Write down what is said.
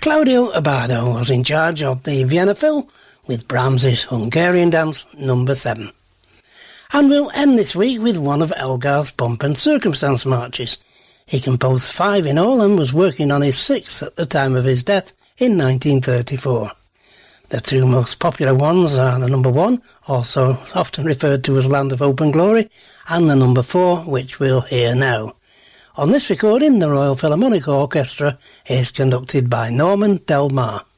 Claudio Abbado was in charge of the Vienna Phil with Brahms's Hungarian Dance No. 7. And we'll end this week with one of Elgar's Pomp and Circumstance marches. He composed 5 in all and was working on his 6th at the time of his death in 1934. The 2 most popular ones are the No. 1, also often referred to as Land of Hope and Glory, and the No. 4, which we'll hear now. On this recording, the Royal Philharmonic Orchestra is conducted by Norman Del Mar.